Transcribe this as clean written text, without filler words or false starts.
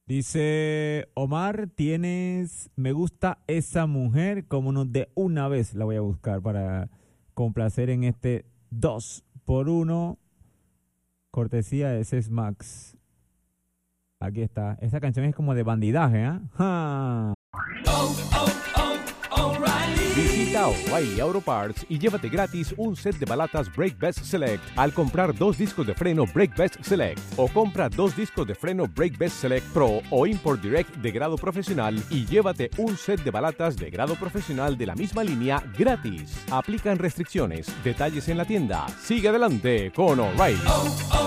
Dice Omar, tienes, me gusta esa mujer, como no de una vez la voy a buscar para complacer en este 2 por uno cortesía de Ces Max. Aquí está, esa canción es como de bandidaje, ¿ah? ¡Ja! Visita O'Reilly Auto Parts y llévate gratis un set de balatas Brake Best Select al comprar 2 discos de freno Brake Best Select, o compra 2 discos de freno Brake Best Select Pro o Import Direct de grado profesional y llévate un set de balatas de grado profesional de la misma línea gratis. Aplican restricciones. Detalles en la tienda. Sigue adelante con O'Reilly.